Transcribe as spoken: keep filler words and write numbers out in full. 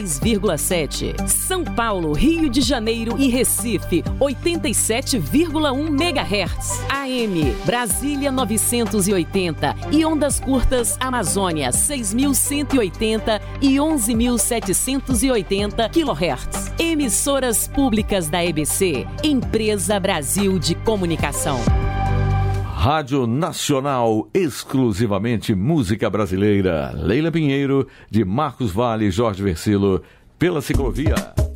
seis vírgula sete. São Paulo, Rio de Janeiro e Recife, oitenta e sete vírgula um megahertz. A M, Brasília novecentos e oitenta e ondas curtas Amazônia seis mil cento e oitenta e onze mil setecentos e oitenta quilohertz. Emissoras públicas da E B C, Empresa Brasil de Comunicação. Rádio Nacional, exclusivamente música brasileira. Leila Pinheiro, de Marcos Vale e Jorge Versilo, pela ciclovia.